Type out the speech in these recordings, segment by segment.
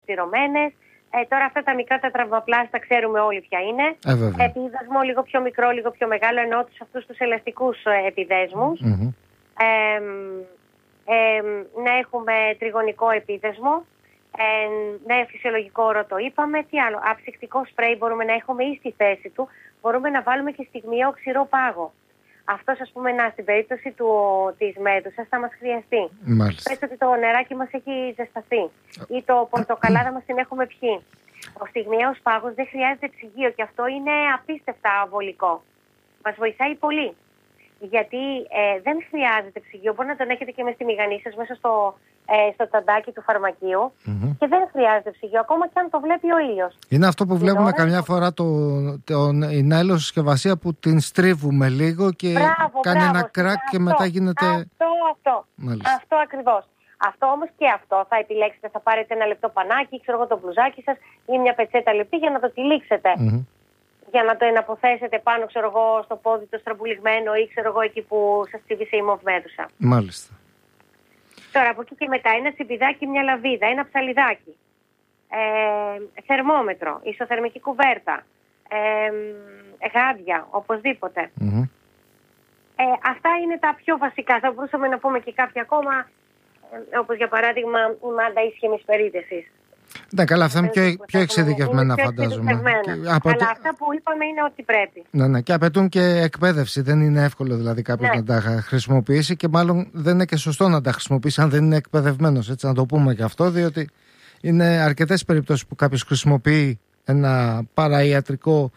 αποστηρωμένες. Τώρα αυτά τα μικρά τα τραυμαπλάστα ξέρουμε όλοι ποια είναι. Επίδεσμο λίγο πιο μικρό, λίγο πιο μεγάλο, ενώ αυτούς τους ελαστικούς επιδέσμους. Να έχουμε τριγωνικό επίδεσμο. Ναι, φυσιολογικό όρο το είπαμε. Τι άλλο, αψυκτικό σπρέι μπορούμε να έχουμε ή στη θέση του. Μπορούμε να βάλουμε και στιγμιαίο ξηρό πάγο. Αυτός, ας πούμε, στην περίπτωση της μέδουσας θα μας χρειαστεί. Πες ότι το νεράκι μας έχει ζεσταθεί ή το πορτοκαλάδα μας την έχουμε πιει. Ο στιγμιαίος πάγος δεν χρειάζεται ψυγείο και αυτό είναι απίστευτα βολικό. Μας βοηθάει πολύ. Γιατί δεν χρειάζεται ψυγείο. Μπορεί να τον έχετε και μες στη μηγανή σας, μέσα στο τσαντάκι του φαρμακείου και δεν χρειάζεται ψυγείο, ακόμα και αν το βλέπει ο ήλιος. Είναι αυτό που βλέπουμε καμιά φορά η νάιλον συσκευασία που την στρίβουμε λίγο και κάνει ένα κράκ και μετά γίνεται... Αυτό ακριβώς. Αυτό όμως και αυτό θα επιλέξετε, θα πάρετε ένα λεπτό πανάκι, ξέρω εγώ, το μπλουζάκι σας ή μια πετσέτα λεπτή για να το τυλίξετε. Για να το εναποθέσετε πάνω, ξέρω εγώ, στο πόδι το στραμπουλιγμένο ή ξέρω εγώ εκεί που σας τσίβησε η μοβμέδουσα. Μάλιστα. Τώρα από εκεί και μετά ένα τσιμπιδάκι, μια λαβίδα, ένα ψαλιδάκι, θερμόμετρο, ισοθερμική κουβέρτα, γάντια, οπωσδήποτε. Αυτά είναι τα πιο βασικά. Θα μπορούσαμε να πούμε και κάποια ακόμα, όπως για παράδειγμα η μάντα ίσχυμης περίδεσης. Ναι, καλά, αυτά είναι πιο εξειδικευμένα, φαντάζομαι. Αλλά αυτά που είπαμε είναι ότι πρέπει. Ναι, και απαιτούν και εκπαίδευση. Δεν είναι εύκολο δηλαδή κάποιος να τα χρησιμοποιήσει και μάλλον δεν είναι και σωστό να τα χρησιμοποιήσει αν δεν είναι εκπαιδευμένος. Έτσι, να το πούμε και αυτό, διότι είναι αρκετές περιπτώσεις που κάποιος χρησιμοποιεί ένα παραϊατρικό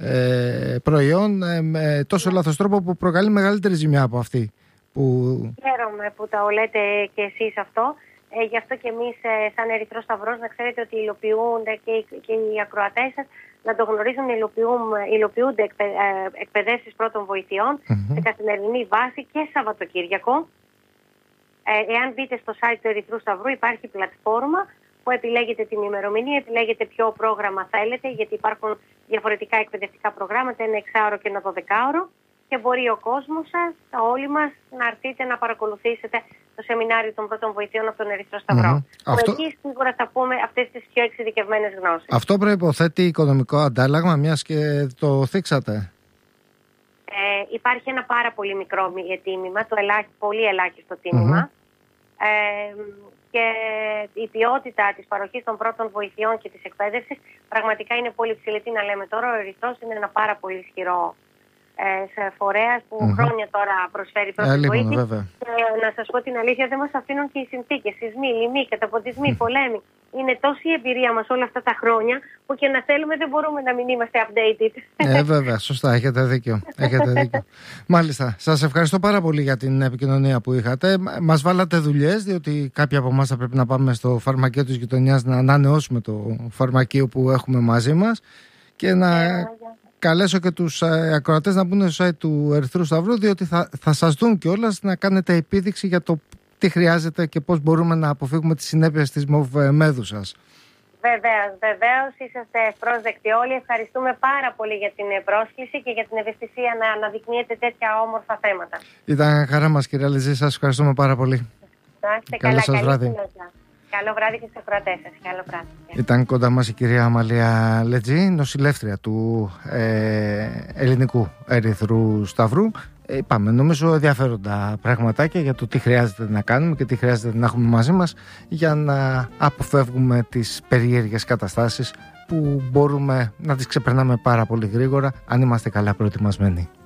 προϊόν με τόσο λάθος τρόπο που προκαλεί μεγαλύτερη ζημιά από αυτή. Χαίρομαι που τα λέτε και εσείς αυτό. Γι' αυτό και εμείς σαν Ερυθρός Σταυρός να ξέρετε ότι υλοποιούνται και οι ακροατές σας να το γνωρίζουν, υλοποιούνται εκπαιδεύσεις πρώτων βοηθειών σε καθημερινή βάση και Σαββατοκύριακο. Εάν μπείτε στο site του Ερυθρού Σταυρού υπάρχει πλατφόρμα που επιλέγετε την ημερομηνία, επιλέγετε ποιο πρόγραμμα θέλετε, γιατί υπάρχουν διαφορετικά εκπαιδευτικά προγράμματα, ένα 6ωρο και ένα 12ωρο. Και μπορεί ο κόσμος σας, όλοι μας, να έρθετε να παρακολουθήσετε το σεμινάριο των πρώτων βοηθειών από τον Ερυθρό Σταυρό. Εκεί σίγουρα θα πούμε αυτές τις πιο εξειδικευμένες γνώσεις. Αυτό προϋποθέτει οικονομικό αντάλλαγμα, μιας και το θίξατε. Υπάρχει ένα πάρα πολύ μικρό τίμημα, πολύ ελάχιστο τίμημα. Και η ποιότητα της παροχής των πρώτων βοηθειών και της εκπαίδευσης πραγματικά είναι πολύ ψηλή. Τι να λέμε τώρα, ο Ερυθρός είναι ένα πάρα πολύ ισχυρό φορέας που χρόνια τώρα προσφέρει πρώτη βοήθεια. Και να σας πω την αλήθεια, δεν μας αφήνουν και οι συνθήκες, σεισμοί, λοιμοί, καταποντισμοί, πολέμοι. Είναι τόση η εμπειρία μας όλα αυτά τα χρόνια που και να θέλουμε δεν μπορούμε να μην είμαστε updated. Βέβαια, σωστά, έχετε δίκιο. Μάλιστα, σας ευχαριστώ πάρα πολύ για την επικοινωνία που είχατε. Μας βάλατε δουλειές, διότι κάποιοι από εμάς θα πρέπει να πάμε στο φαρμακείο της γειτονιάς να ανανεώσουμε το φαρμακείο που έχουμε μαζί μας και να... καλέσω και τους ακροατές να μπουν στο site του Ερυθρού Σταυρού, διότι θα σας δουν κιόλας να κάνετε επίδειξη για το τι χρειάζεται και πώς μπορούμε να αποφύγουμε τις συνέπειες της μοβμέδουσας. Βεβαίως, είσαστε ευπρόσδεκτοι όλοι. Ευχαριστούμε πάρα πολύ για την πρόσκληση και για την ευαισθησία να αναδεικνύετε τέτοια όμορφα θέματα. Ήταν χαρά μας, κυρία Λετζή, σας ευχαριστούμε πάρα πολύ. Καλό σας βράδυ. Καλό βράδυ και στους ακροατές σας. Καλό βράδυ. Ήταν κοντά μας η κυρία Αμαλία Λετζή, νοσηλεύτρια του Ελληνικού Ερυθρού Σταυρού. Είπαμε νομίζω ενδιαφέροντα πραγματάκια για το τι χρειάζεται να κάνουμε και τι χρειάζεται να έχουμε μαζί μας για να αποφεύγουμε τις περίεργες καταστάσεις που μπορούμε να τις ξεπερνάμε πάρα πολύ γρήγορα αν είμαστε καλά προετοιμασμένοι.